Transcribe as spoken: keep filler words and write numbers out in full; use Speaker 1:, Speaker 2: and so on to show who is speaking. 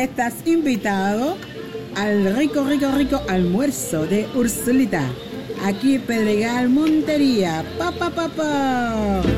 Speaker 1: estás invitado al rico, rico, rico almuerzo de Ursulita. Aquí Pedregal Montería. Pa, pa, pa, pa.